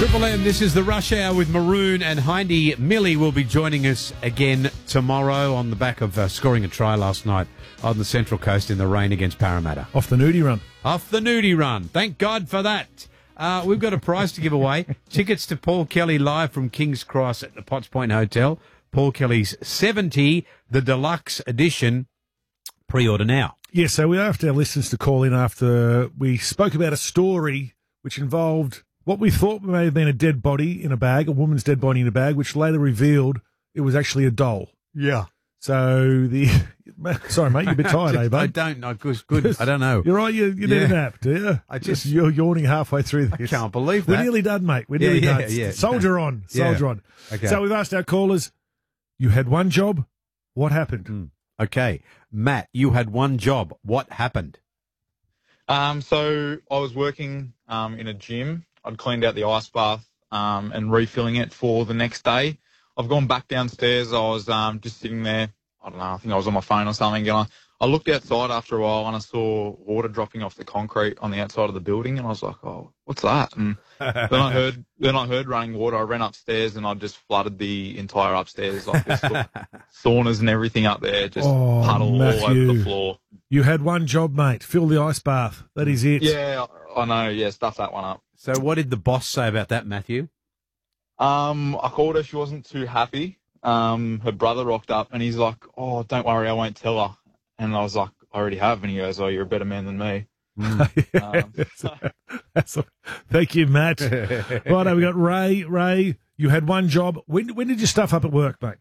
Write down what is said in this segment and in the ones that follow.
Triple M, this is the Rush Hour with Maroon and Hindy. Millie will be joining us again tomorrow on the back of scoring a try last night on the Central Coast in the rain against Parramatta. Off the nudie run. Off the nudie run. Thank God for that. We've got a prize to give away. Tickets to Paul Kelly live from King's Cross at the Potts Point Hotel. Paul Kelly's 70, the deluxe edition. Pre-order now. Yeah, so we asked our listeners to call in after we spoke about a story which involved what we thought may have been a dead body in a bag, a woman's dead body in a bag, which later revealed it was actually a doll. Yeah. So sorry, mate, you're a bit tired, eh, bud? I don't know. Good. I don't know. You're right. You need a nap, do you? You're yawning halfway through this. I can't believe that. We're nearly done, mate. We're nearly done. Yeah. Soldier on. Okay. So we've asked our callers, you had one job. What happened? Okay. Matt, you had one job. What happened? So I was working in a gym. I'd cleaned out the ice bath and refilling it for the next day. I've gone back downstairs. I was just sitting there. I don't know. I think I was on my phone or something. And I looked outside after a while and I saw water dropping off the concrete on the outside of the building. And I was like, "Oh, what's that?" And then I heard running water. I ran upstairs and I just flooded the entire upstairs. Like this saunas and everything up there, just puddle Matthew, all over the floor. You had one job, mate. Fill the ice bath. That is it. Yeah, I know. Yeah, stuff that one up. So what did the boss say about that, Matthew? I called her. She wasn't too happy. Her brother rocked up and he's like, "Oh, don't worry, I won't tell her." And I was like, "I already have." And he goes, "Oh, you're a better man than me." Thank you, Matt. Righto, we got Ray. Ray, you had one job. When did you stuff up at work, mate?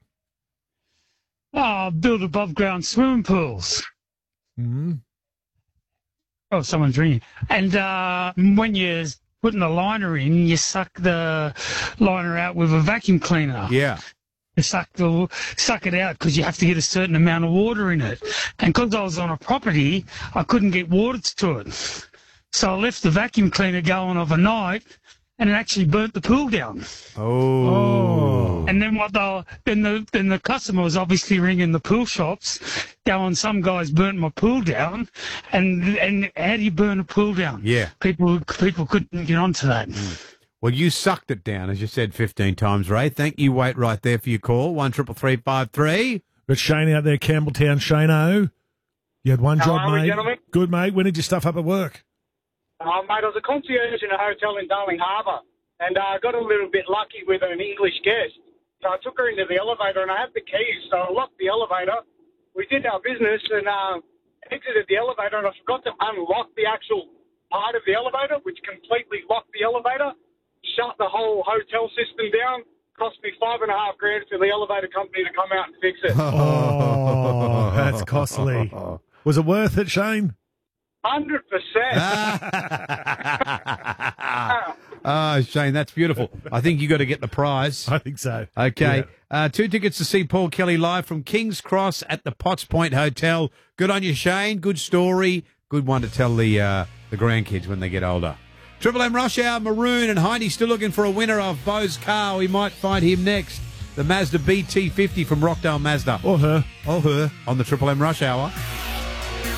Build above ground swimming pools. Mm-hmm. Oh, someone's ringing. And when you're putting the liner in, you suck the liner out with a vacuum cleaner. Yeah. You suck it out because you have to get a certain amount of water in it. And because I was on a property, I couldn't get water to it. So I left the vacuum cleaner going overnight, and it actually burnt the pool down. Oh. And then then the customer was obviously ringing the pool shops, going, "Some guys burnt my pool down," and how do you burn a pool down? Yeah. People couldn't get onto that. Well, you sucked it down, as you said 15 times, Ray. Thank you. Wait right there for your call. 133353. Got Shane out there, Campbelltown. Shane-o, you had one job, mate. Gentlemen? Good, mate. When did you stuff up at work? Mate, I was a concierge in a hotel in Darling Harbour, and I got a little bit lucky with an English guest. So I took her into the elevator, and I had the keys, so I locked the elevator. We did our business and exited the elevator, and I forgot to unlock the actual part of the elevator, which completely locked the elevator, shut the whole hotel system down, cost me $5,500 for the elevator company to come out and fix it. Oh, that's costly. Was it worth it, Shane? 100%. Shane, that's beautiful. I think you got to get the prize. I think so. Okay. Yeah. 2 tickets to see Paul Kelly live from King's Cross at the Potts Point Hotel. Good on you, Shane. Good story. Good one to tell the grandkids when they get older. Triple M Rush Hour, Maroon and Hindy still looking for a winner of Bo's car. We might find him next. The Mazda BT50 from Rockdale Mazda. Or her. On the Triple M Rush Hour.